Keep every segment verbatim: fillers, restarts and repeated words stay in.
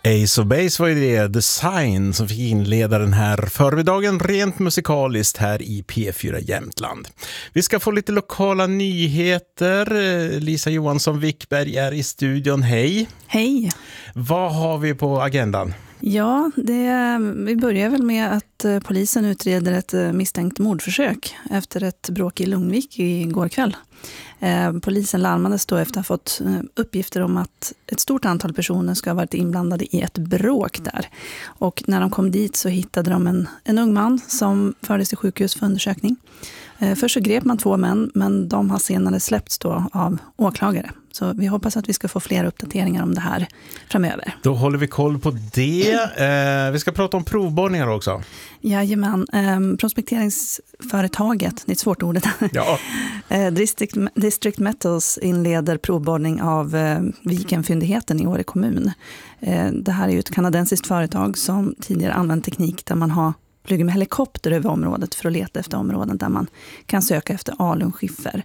Ace of Base var ju det, Design, som fick inleda den här förmiddagen rent musikaliskt här i P fyra Jämtland. Vi ska få lite lokala nyheter. Lisa Johansson Wickberg är i studion. Hej! Hej! Vad har vi på agendan? Ja, det, vi börjar väl med att polisen utreder ett misstänkt mordförsök efter ett bråk i Lugnvik igår kväll. Eh, polisen larmades då efter att ha fått eh, uppgifter om att ett stort antal personer ska ha varit inblandade i ett bråk där. Och när de kom dit så hittade de en, en ung man som fördes till sjukhus för undersökning. Eh, först så grep man två män, men de har senare släppts då av åklagare. Så vi hoppas att vi ska få fler uppdateringar om det här framöver. Då håller vi koll på det. Eh, vi ska prata om provborrningar också. Jajamän, eh, prospekteringsföretaget, det är ett svårt ord. Ja. eh, District, District Metals inleder provborrning av eh, Vikenfyndigheten i Åre kommun. Eh, det här är ju ett kanadensiskt företag som tidigare använt teknik där man har flugit med helikopter över området för att leta efter områden där man kan söka efter alunskiffer.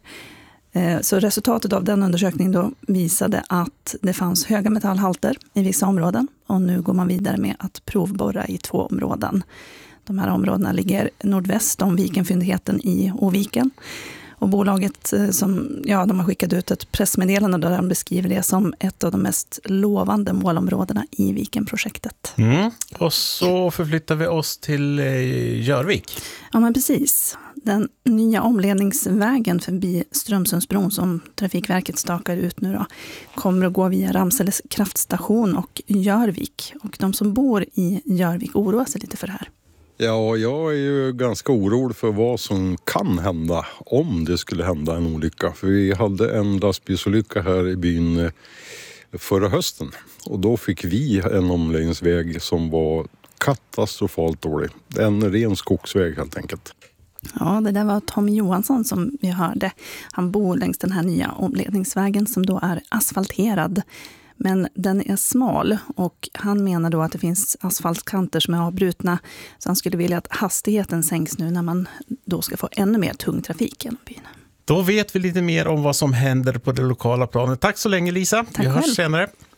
Så resultatet av den undersökningen då visade att det fanns höga metallhalter i vissa områden, och nu går man vidare med att provborra i två områden. De här områdena ligger nordväst om Vikenfyndigheten i Oviken, och bolaget som, ja, de har skickat ut ett pressmeddelande där de beskriver det som ett av de mest lovande målområdena i Vikenprojektet. Mm. Och så förflyttar vi oss till Jörvik. Ja, men precis. Den nya omledningsvägen förbi Strömsundsbron som Trafikverket stakar ut nu då, kommer att gå via Ramsele kraftstation och Jörvik. Och de som bor i Jörvik oroar sig lite för det här. Ja, jag är ju ganska orolig för vad som kan hända om det skulle hända en olycka. För vi hade en lastbilsolycka här i byn förra hösten. Och då fick vi en omläggningsväg som var katastrofalt dålig. En ren skogsväg helt enkelt. Ja, det där var Tommy Johansson som vi hörde. Han bor längs den här nya omledningsvägen som då är asfalterad. Men den är smal, och han menar då att det finns asfaltkanter som är avbrutna. Så han skulle vilja att hastigheten sänks nu när man då ska få ännu mer tung trafik genom byn. Då vet vi lite mer om vad som händer på det lokala planet. Tack så länge, Lisa. Tack vi hörs själv. senare.